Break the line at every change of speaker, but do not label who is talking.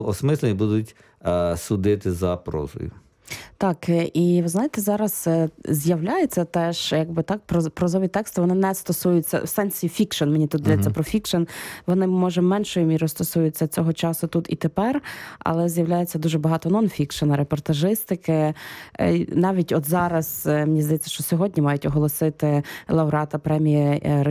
осмислені, будуть судити за прозою.
Так, і ви знаєте, зараз з'являється теж, якби так, прозові тексти, вони не стосуються, в сенсі фікшн, мені тут йдеться про фікшн, вони, може, меншою мірою стосуються цього часу тут і тепер, але з'являється дуже багато нон-фікшн, репортажистики. Навіть от зараз, мені здається, що сьогодні мають оголосити лауреата премії